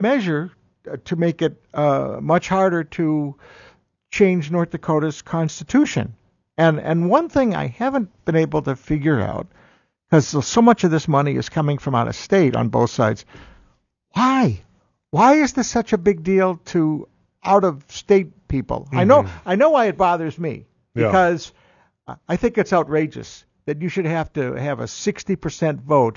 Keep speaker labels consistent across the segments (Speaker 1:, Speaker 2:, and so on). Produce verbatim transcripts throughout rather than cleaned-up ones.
Speaker 1: measure uh, to make it uh, much harder to change North Dakota's constitution. And and one thing I haven't been able to figure out, because so much of this money is coming from out of state on both sides, why? Why is this such a big deal to out of state people? Mm-hmm. I know I know why it bothers me, because yeah. I think it's outrageous that you should have to have a sixty percent vote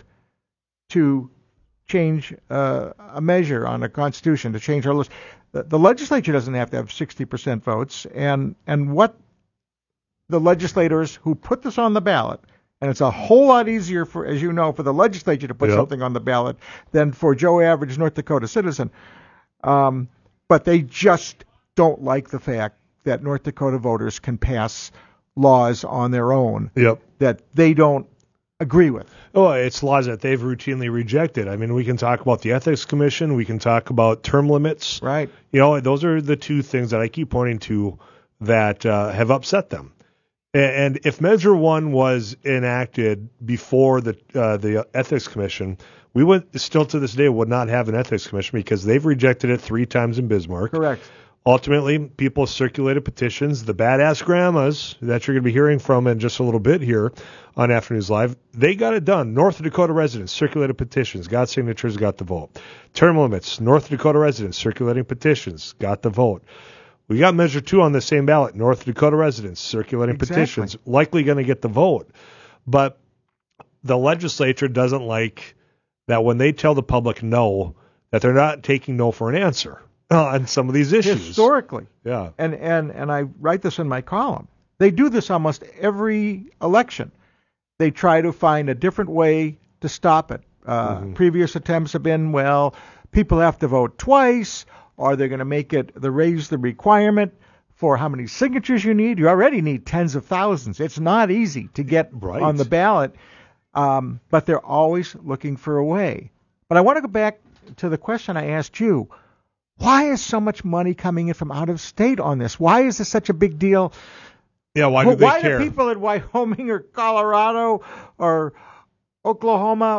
Speaker 1: to change uh, a measure on a constitution, to change our list. The, the legislature doesn't have to have sixty percent votes, and and what the legislators who put this on the ballot, and it's a whole lot easier for, as you know, for the legislature to put yep. something on the ballot than for Joe average North Dakota citizen. Um, but they just don't like the fact that North Dakota voters can pass laws on their own
Speaker 2: yep.
Speaker 1: that they don't agree with.
Speaker 2: Oh, it's laws that they've routinely rejected. I mean, we can talk about the Ethics Commission. We can talk about term limits.
Speaker 1: Right.
Speaker 2: You know, those are the two things that I keep pointing to that uh, have upset them. And if Measure One was enacted before the uh, the Ethics Commission, we would still to this day would not have an Ethics Commission because they've rejected it three times in Bismarck.
Speaker 1: Correct.
Speaker 2: Ultimately, people circulated petitions. The badass grandmas that you're going to be hearing from in just a little bit here on Afternoons Live, they got it done. North Dakota residents circulated petitions, got signatures, got the vote. Term limits, North Dakota residents circulating petitions, got the vote. We got Measure Two on the same ballot. North Dakota residents circulating exactly. petitions, likely going to get the vote. But the legislature doesn't like that when they tell the public no, that they're not taking no for an answer on some of these issues.
Speaker 1: Historically.
Speaker 2: Yeah.
Speaker 1: And, and, and I write this in my column. They do this almost every election. They try to find a different way to stop it. Uh, mm-hmm. Previous attempts have been, well, people have to vote twice. Or they're going to make it, the raise the requirement for how many signatures you need. You already need tens of thousands. It's not easy to get
Speaker 2: right.
Speaker 1: on the ballot, um, but they're always looking for a way. But I want to go back to the question I asked you. Why is so much money coming in from out of state on this? Why is this such a big deal?
Speaker 2: Yeah, why do
Speaker 1: well,
Speaker 2: they
Speaker 1: why
Speaker 2: care?
Speaker 1: Why do people in Wyoming or Colorado or Oklahoma,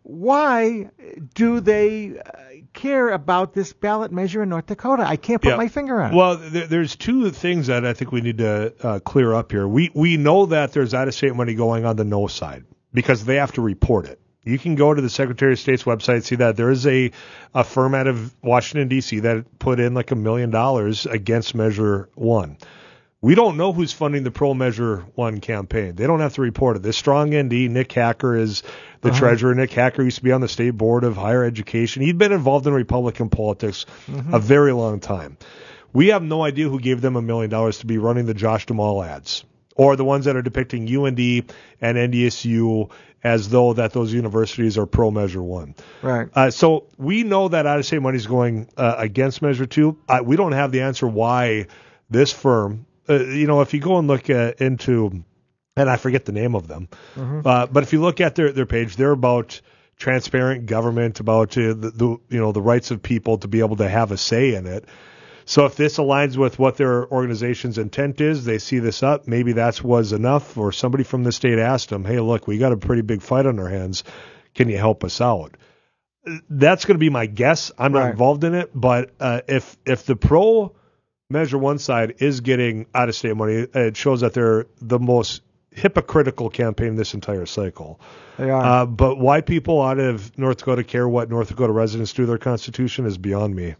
Speaker 1: why do they care about this ballot measure in North Dakota? I can't put
Speaker 2: yeah.
Speaker 1: my finger on it.
Speaker 2: Well, there, there's two things that I think we need to uh, clear up here. We we know that there's out-of-state money going on the no side because they have to report it. You can go to the Secretary of State's website, see that there is a, a firm out of Washington, D C that put in like a million dollars against Measure One. We don't know who's funding the pro Measure One campaign. They don't have to report it. This strong N D, Nick Hacker, is the uh-huh. treasurer. Nick Hacker used to be on the State Board of Higher Education. He'd been involved in Republican politics mm-hmm. a very long time. We have no idea who gave them a million dollars to be running the Josh Duhamel ads or the ones that are depicting U N D and N D S U as though that those universities are pro Measure One.
Speaker 1: Right.
Speaker 2: Uh, so we know that out-of-state money is going uh, against Measure Two. Uh, we don't have the answer why this firm. Uh, you know, if you go and look at, into, and I forget the name of them, mm-hmm. uh, but if you look at their, their page, they're about transparent government, about uh, the, the you know the rights of people to be able to have a say in it. So if this aligns with what their organization's intent is, they see this up. Maybe that was enough, or somebody from the state asked them, "Hey, look, we got a pretty big fight on our hands. Can you help us out?" That's going to be my guess. I'm not right. involved in it, but uh, if if the pro Measure One side is getting out-of-state money, it shows that they're the most hypocritical campaign this entire cycle.
Speaker 1: They are.
Speaker 2: Uh, but why people out of North Dakota care what North Dakota residents do to their constitution is beyond me.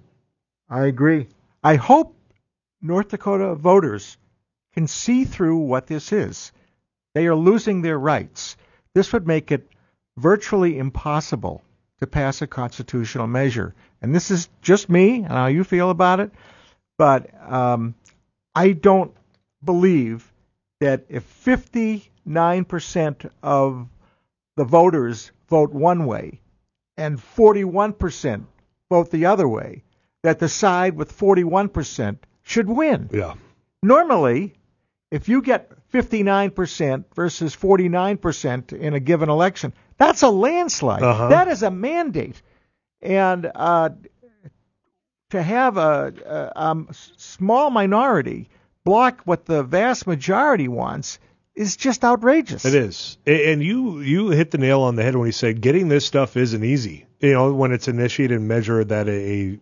Speaker 1: I agree. I hope North Dakota voters can see through what this is. They are losing their rights. This would make it virtually impossible to pass a constitutional measure. And this is just me and how you feel about it. But um, I don't believe that if fifty-nine percent of the voters vote one way and forty-one percent vote the other way, that the side with forty-one percent should win.
Speaker 2: Yeah.
Speaker 1: Normally, if you get fifty-nine percent versus forty-nine percent in a given election, that's a landslide.
Speaker 2: Uh-huh.
Speaker 1: That is a mandate. And uh, to have a, a, a small minority block what the vast majority wants is just outrageous.
Speaker 2: It is. And you you hit the nail on the head when you said getting this stuff isn't easy. You know, when it's initiated and measured that a